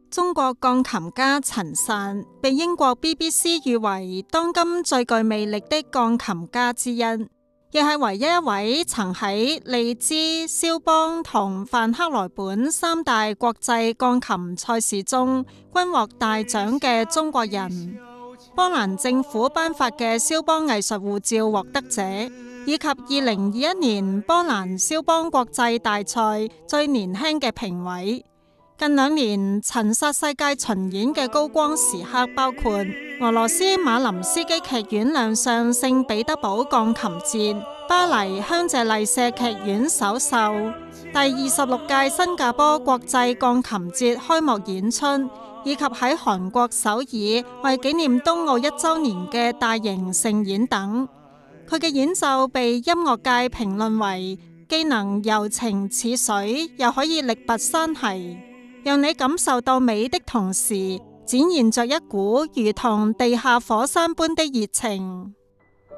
中國鋼琴家陳薩被英國 BBC 譽為當今最具魅力的鋼琴家之一，亦係唯一一位曾喺利茲、肖邦同范克萊本三大國際鋼琴賽事中均獲大獎嘅中國人。波蘭政府頒發嘅肖邦藝術護照獲得者，以及2021年波蘭肖邦國際大賽最年輕嘅評委。近2年陳薩世界巡演嘅高光時刻包括俄羅斯馬林斯基劇院亮相聖彼得堡鋼琴節、巴黎香榭麗舍劇院首秀、第26屆新加坡國際鋼琴節開幕演出，以及喺韓國首爾為紀念冬奧1週年嘅大型盛演等。佢嘅演奏被音樂界評論為既能柔情似水，又可以力拔山兮，讓你感受到美的同時，展現着一股如同地下火山般的熱情。